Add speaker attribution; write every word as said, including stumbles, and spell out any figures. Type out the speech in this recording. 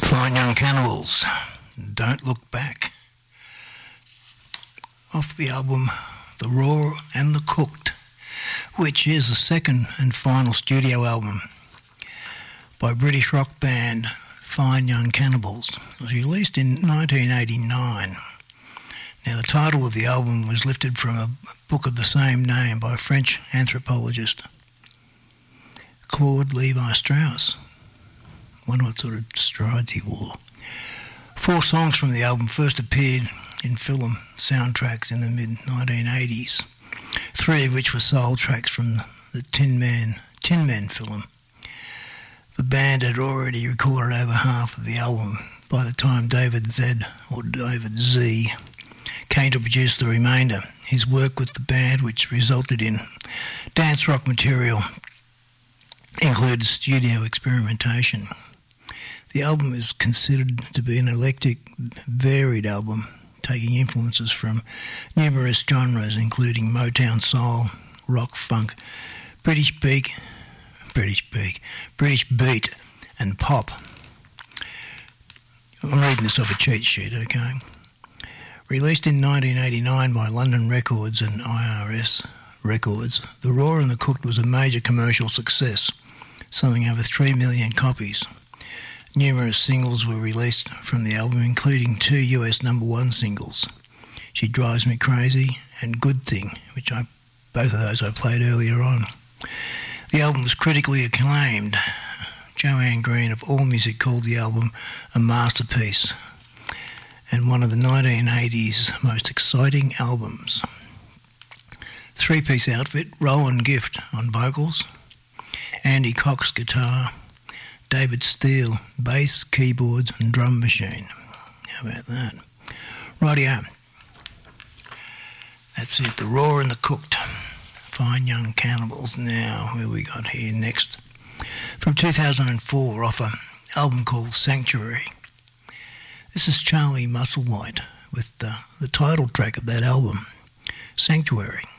Speaker 1: Fine Young Cannibals, Don't Look Back. Off the album The Raw and the Cooked, which is the second and final studio album by British rock band Fine Young Cannibals. It was released in nineteen eighty-nine. Now, the title of the album was lifted from a book of the same name by French anthropologist Claude Levi-Strauss. Wonder what sort of strides he wore. Four songs from the album first appeared in film soundtracks in the mid nineteen eighties, three of which were soul tracks from the Tin Man, Tin Men film. The band had already recorded over half of the album by the time David Z, or David Z, came to produce the remainder. His work with the band, which resulted in dance rock material, included studio experimentation. The album is considered to be an eclectic, varied album, taking influences from numerous genres, including Motown soul, rock, funk, British beat, British beat, British beat, and pop. I'm reading this off a cheat sheet, okay? Released in nineteen eighty-nine by London Records and I R S Records, The Raw and the Cooked was a major commercial success, selling over three million copies. Numerous singles were released from the album, including two U S number one singles, She Drives Me Crazy and Good Thing, which I both of those I played earlier on. The album was critically acclaimed. Joanne Green of AllMusic called the album a masterpiece and one of the nineteen eighties most exciting albums. Three-piece outfit, Rowan Gift on vocals, Andy Cox guitar, David Steele bass, keyboards and drum machine. How about that? Rightio. That's it, The Raw and the Cooked. Fine Young Cannibals. Now, who we got here next? From two thousand four, off an album called Sanctuary. This is Charlie Musselwhite with the, the title track of that album, Sanctuary.